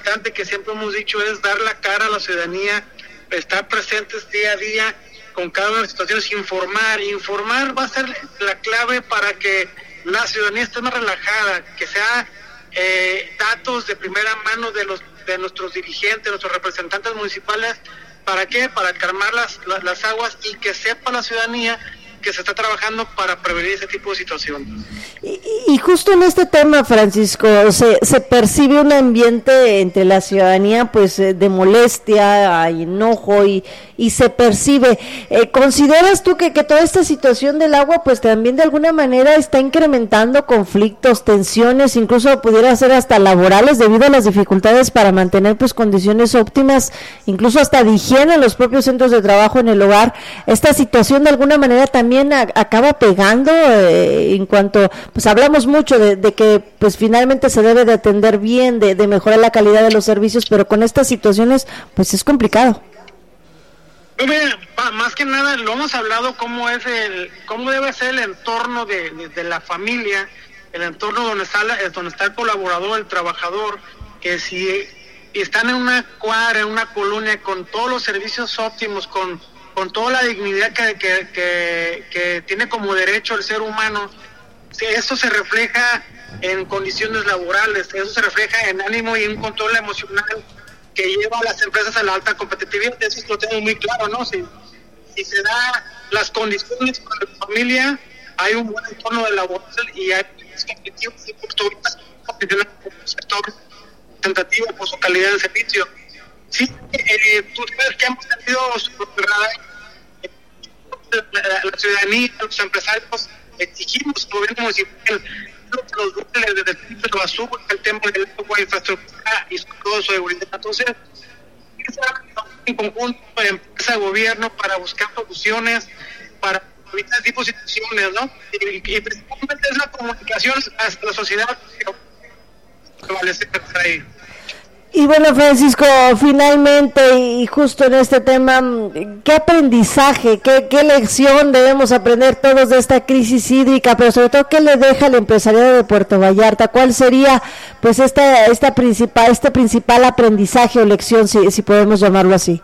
importante que siempre hemos dicho es dar la cara a la ciudadanía, estar presentes día a día con cada una de las situaciones, informar va a ser la clave para que la ciudadanía esté más relajada, que sea datos de primera mano de nuestros dirigentes, nuestros representantes municipales. ¿Para qué? Para calmar las aguas y que sepa la ciudadanía que se está trabajando para prevenir ese tipo de situación. Y justo en este tema, Francisco, se percibe un ambiente entre la ciudadanía pues de molestia, hay enojo y se percibe. ¿Consideras tú que toda esta situación del agua pues también de alguna manera está incrementando conflictos, tensiones, incluso pudiera ser hasta laborales debido a las dificultades para mantener pues condiciones óptimas, incluso hasta de higiene en los propios centros de trabajo en el hogar? Esta situación de alguna manera también acaba pegando en cuanto, pues hablamos mucho de que pues finalmente se debe de atender bien, de mejorar la calidad de los servicios, pero con estas situaciones pues es complicado. Más que nada lo hemos hablado cómo debe ser el entorno de la familia, el entorno donde está el colaborador, el trabajador, que si están en una cuadra, en una colonia con todos los servicios óptimos, con toda la dignidad que tiene como derecho el ser humano, eso se refleja en condiciones laborales, eso se refleja en ánimo y en un control emocional que lleva a las empresas a la alta competitividad. Eso lo tengo muy claro, ¿no? Si se da las condiciones para la familia, hay un buen entorno de laboral y hay competitivos y oportunidades por un sector tentativo por su calidad de servicio. Sí, tú sabes que hemos tenido la ciudadanía, los empresarios, exigimos al gobierno municipal los lugares de basura, el tema del agua, infraestructura y sobre todo seguridad. Entonces, en conjunto, empresa, gobierno, para buscar soluciones, para evitar tipos de situaciones, ¿no? Y principalmente es la comunicación hacia la sociedad que prevalece ahí. Y bueno, Francisco, finalmente y justo en este tema, ¿qué aprendizaje, qué lección debemos aprender todos de esta crisis hídrica, pero sobre todo qué le deja al empresariado de Puerto Vallarta? ¿Cuál sería pues este principal aprendizaje o lección, si podemos llamarlo así?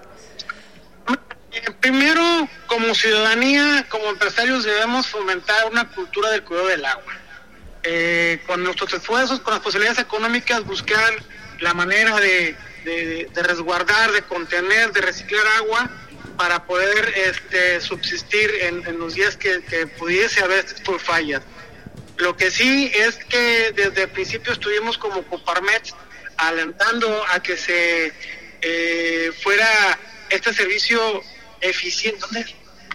Primero, como ciudadanía, como empresarios debemos fomentar una cultura del cuidado del agua. Con nuestros esfuerzos, con las posibilidades económicas, buscar la manera de resguardar, de contener, de reciclar agua para poder subsistir en los días que pudiese haber por fallas. Lo que sí es que desde el principio estuvimos como Coparmex alentando a que se fuera este servicio eficiente,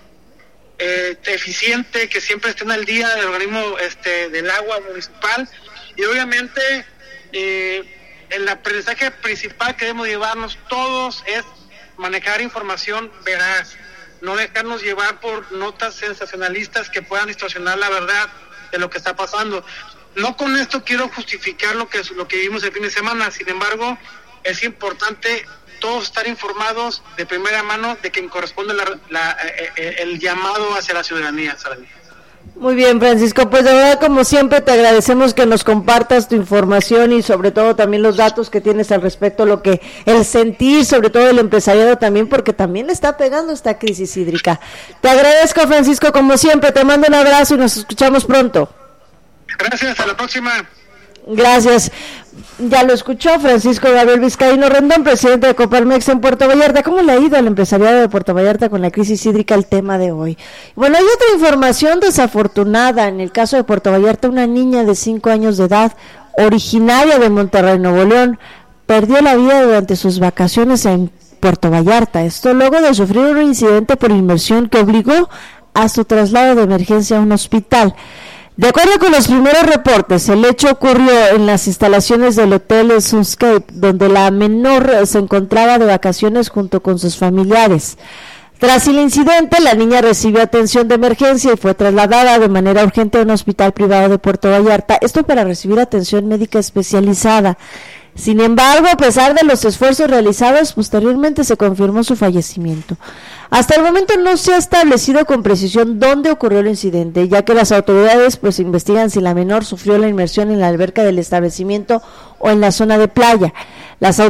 que siempre estén al día del organismo del agua municipal, y obviamente el aprendizaje principal que debemos llevarnos todos es manejar información veraz, no dejarnos llevar por notas sensacionalistas que puedan distorsionar la verdad de lo que está pasando. No con esto quiero justificar lo que vimos el fin de semana, sin embargo, es importante todos estar informados de primera mano de quien corresponde el llamado hacia la ciudadanía. Muy bien, Francisco, pues de verdad, como siempre, te agradecemos que nos compartas tu información y sobre todo también los datos que tienes al respecto, el sentir, sobre todo del empresariado también, porque también le está pegando esta crisis hídrica. Te agradezco, Francisco, como siempre, te mando un abrazo y nos escuchamos pronto. Gracias, a la próxima. Gracias. Ya lo escuchó Francisco Gabriel Vizcaíno Rendón, presidente de Coparmex en Puerto Vallarta. ¿Cómo le ha ido al empresariado de Puerto Vallarta con la crisis hídrica, el tema de hoy? Bueno, hay otra información desafortunada. En el caso de Puerto Vallarta, una niña de 5 años de edad, originaria de Monterrey, Nuevo León, perdió la vida durante sus vacaciones en Puerto Vallarta. Esto luego de sufrir un incidente por inmersión que obligó a su traslado de emergencia a un hospital. De acuerdo con los primeros reportes, el hecho ocurrió en las instalaciones del Hotel Sunscape, donde la menor se encontraba de vacaciones junto con sus familiares. Tras el incidente, la niña recibió atención de emergencia y fue trasladada de manera urgente a un hospital privado de Puerto Vallarta, esto para recibir atención médica especializada. Sin embargo, a pesar de los esfuerzos realizados, posteriormente se confirmó su fallecimiento. Hasta el momento no se ha establecido con precisión dónde ocurrió el incidente, ya que las autoridades investigan si la menor sufrió la inmersión en la alberca del establecimiento o en la zona de playa. Las